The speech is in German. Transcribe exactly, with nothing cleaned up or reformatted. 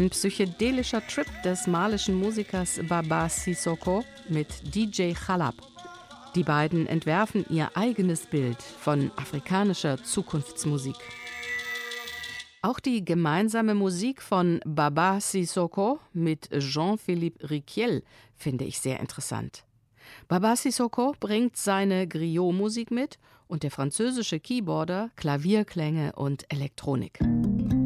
Ein psychedelischer Trip des malischen Musikers Baba Sissoko mit D J Khalab. Die beiden entwerfen ihr eigenes Bild von afrikanischer Zukunftsmusik. Auch die gemeinsame Musik von Baba Sissoko mit Jean-Philippe Riquiel finde ich sehr interessant. Baba Sissoko bringt seine Griot-Musik mit und der französische Keyboarder Klavierklänge und Elektronik.